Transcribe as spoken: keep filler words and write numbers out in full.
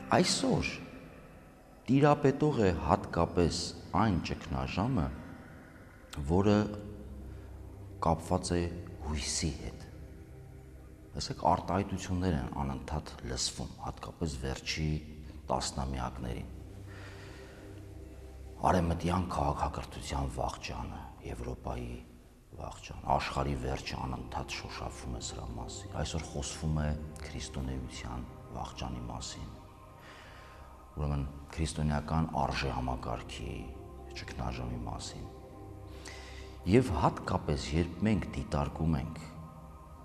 Այսօր տիրապետող է հատկապես այն ճգնաժամը, որը կապված է հույսի հետ։ Տեսեք, արտահայտություններ են անընդհատ լսվում, հատկապես վերջի տասնամյակներին։ Արևմտյան քաղաքակրթության վախճանը, Եվրոպայի վախճանը, աշխարհի վերջը անընդհատ շոշափվում է սրա մասին։ Այսօր խոսվում է քրիստոնեության վախճանի մասին։ Ուրեմն քրիստոնեական արժեհամակարգի ճգնաժամի մասին։ Եվ հատկապես երբ մենք դիտարկում ենք